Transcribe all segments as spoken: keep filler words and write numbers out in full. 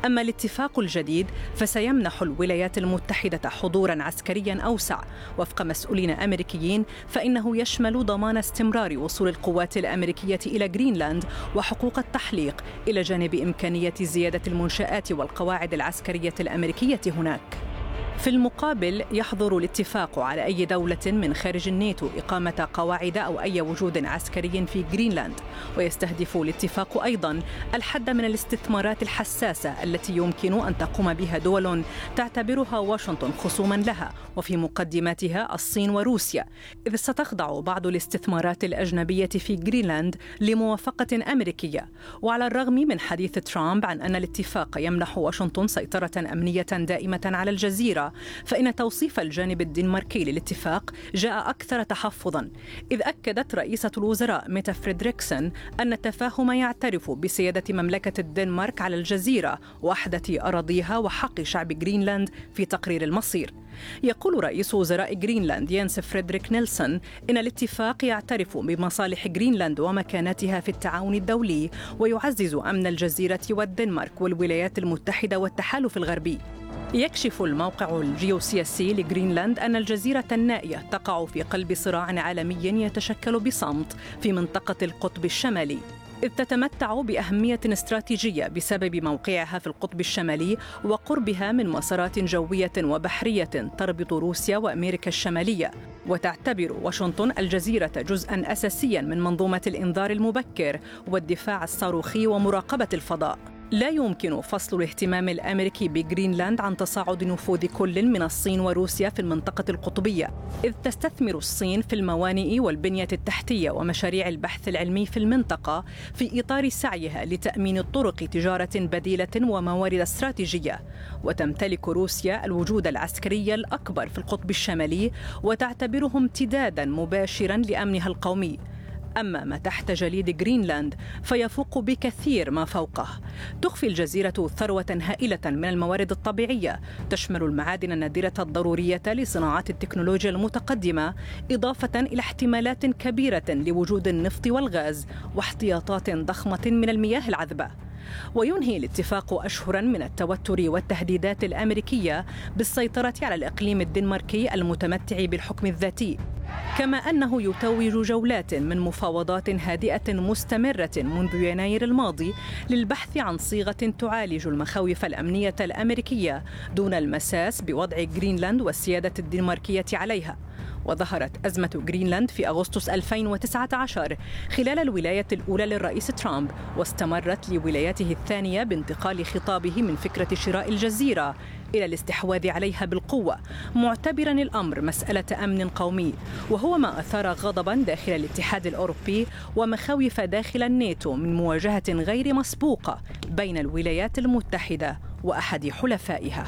أما الاتفاق الجديد فسيمنح الولايات المتحدة حضوراً عسكرياً أوسع. وفق مسؤولين أمريكيين فإنه يشمل ضمان استمرار وصول القوات الأمريكية إلى غرينلاند وحقوق التحليق، إلى جانب إمكانية زيادة المنشآت والقواعد العسكرية الأمريكية هناك. في المقابل يحظر الاتفاق على أي دولة من خارج الناتو إقامة قواعد أو أي وجود عسكري في غرينلاند، ويستهدف الاتفاق أيضاً الحد من الاستثمارات الحساسة التي يمكن أن تقوم بها دول تعتبرها واشنطن خصوماً لها، وفي مقدماتها الصين وروسيا، إذ ستخضع بعض الاستثمارات الأجنبية في غرينلاند لموافقة أمريكية. وعلى الرغم من حديث ترامب عن أن الاتفاق يمنح واشنطن سيطرة أمنية دائمة على الجزيرة، فإن توصيف الجانب الدنماركي للاتفاق جاء أكثر تحفظاً، إذ أكدت رئيسة الوزراء ميتا فريدريكسون أن التفاهم يعترف بسيادة مملكة الدنمارك على الجزيرة، وحدة أراضيها وحق شعب غرينلاند في تقرير المصير. يقول رئيس وزراء غرينلاند يانس فريدريك نيلسون إن الاتفاق يعترف بمصالح غرينلاند ومكانتها في التعاون الدولي، ويعزز أمن الجزيرة والدنمارك والولايات المتحدة والتحالف الغربي. يكشف الموقع الجيوسياسي لغرينلاند أن الجزيرة النائية تقع في قلب صراع عالمي يتشكل بصمت في منطقة القطب الشمالي، إذ تتمتع بأهمية استراتيجية بسبب موقعها في القطب الشمالي وقربها من مسارات جوية وبحرية تربط روسيا وأمريكا الشمالية. وتعتبر واشنطن الجزيرة جزءاً أساسياً من منظومة الإنذار المبكر والدفاع الصاروخي ومراقبة الفضاء. لا يمكن فصل الاهتمام الأمريكي بغرينلاند عن تصاعد نفوذ كل من الصين وروسيا في المنطقة القطبية، إذ تستثمر الصين في الموانئ والبنية التحتية ومشاريع البحث العلمي في المنطقة في إطار سعيها لتأمين طرق تجارة بديلة وموارد استراتيجية. وتمتلك روسيا الوجود العسكري الأكبر في القطب الشمالي وتعتبره امتداداً مباشراً لأمنها القومي. أما ما تحت جليد غرينلاند فيفوق بكثير ما فوقه. تخفي الجزيرة ثروة هائلة من الموارد الطبيعية، تشمل المعادن النادرة الضرورية لصناعات التكنولوجيا المتقدمة، إضافة إلى احتمالات كبيرة لوجود النفط والغاز واحتياطات ضخمة من المياه العذبة. وينهي الاتفاق أشهراً من التوتر والتهديدات الأمريكية بالسيطرة على الإقليم الدنماركي المتمتع بالحكم الذاتي، كما أنه يتوج جولات من مفاوضات هادئة مستمرة منذ يناير الماضي للبحث عن صيغة تعالج المخاوف الأمنية الأمريكية دون المساس بوضع غرينلاند والسيادة الدنماركية عليها. وظهرت أزمة غرينلاند في أغسطس ألفين وتسعة عشر خلال الولاية الأولى للرئيس ترامب، واستمرت لولايته الثانية بانتقال خطابه من فكرة شراء الجزيرة إلى الاستحواذ عليها بالقوة، معتبرا الأمر مسألة أمن قومي، وهو ما أثار غضبا داخل الاتحاد الأوروبي ومخاوف داخل الناتو من مواجهة غير مسبوقة بين الولايات المتحدة وأحد حلفائها.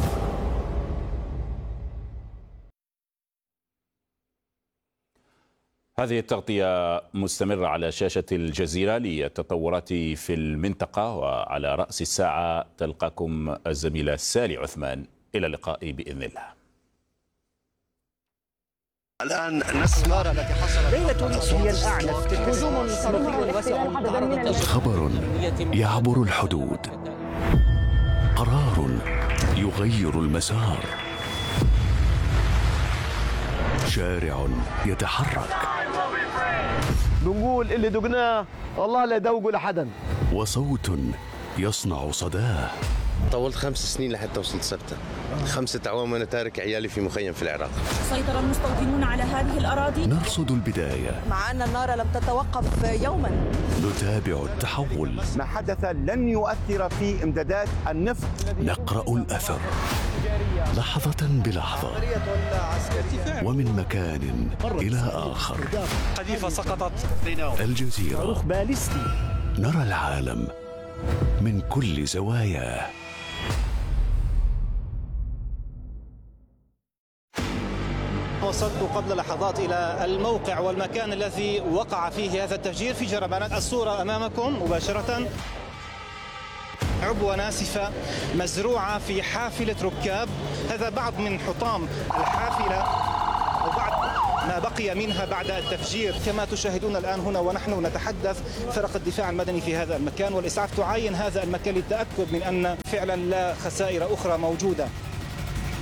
هذه التغطية مستمرة على شاشة الجزيرة للتطورات في المنطقة، وعلى رأس الساعة تلقاكم الزميلة سالي عثمان. إلى اللقاء بإذن الله. الآن نسمع التي حصلت ليلة هي الأعنف هجوم صاروخي واسع. خبر يعبر الحدود، قرار يغير المسار، شارع يتحرك. بنقول اللي دقناه والله لا دوقه لحدا، وصوت يصنع صداه. طولت خمس سنين لحتى وصلت سبتة، خمسة أعوام وأنا تارك عيالي في مخيم في العراق. سيطر المستوطنون على هذه الأراضي. نرصد البداية، مع أن النار لم تتوقف يوما. نتابع التحول. ما حدث لن يؤثر في إمدادات النفط. نقرأ الأثر لحظة بلحظة، ومن مكان إلى آخر. قذيفة سقطت. الجزيرة، نرى العالم من كل زواياه. وصلت قبل لحظات إلى الموقع والمكان الذي وقع فيه هذا التفجير في جربانات. الصورة أمامكم مباشرة، عبوة ناسفة مزروعة في حافلة ركاب. هذا بعض من حطام الحافلة وبعض ما بقي منها بعد التفجير. كما تشاهدون الآن هنا ونحن نتحدث، فرق الدفاع المدني في هذا المكان والإسعاف تعاين هذا المكان للتأكد من أن فعلا لا خسائر أخرى موجودة.